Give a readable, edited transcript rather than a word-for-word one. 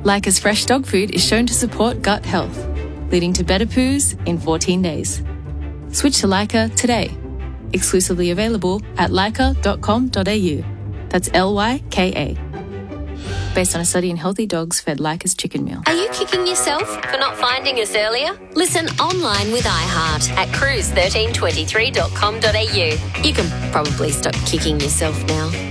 Leica's fresh dog food is shown to support gut health, leading to better poos in 14 days. Switch to Leica today. Exclusively available at leica.com.au. That's Lyka. Based on a study in healthy dogs fed Leica's chicken meal. Are you kicking yourself for not finding us earlier? Listen online with iHeart at cruise1323.com.au. You can probably stop kicking yourself now.